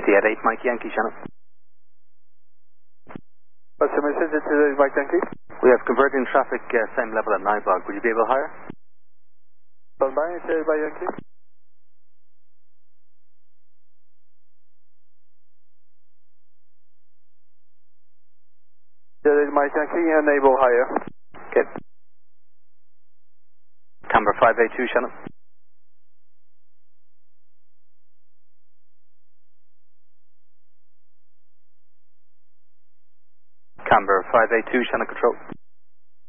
Sierra 8 Mike Yankee, Shannon. What's the message? This is Mike Yankee. We have converting traffic, same level at Nybog. Would you be able to hire? Stand by, this is Mike Yankee. This is Mike Yankee, enable higher. Okay. Camber 582, Shannon. Camber 582, Shannon Control.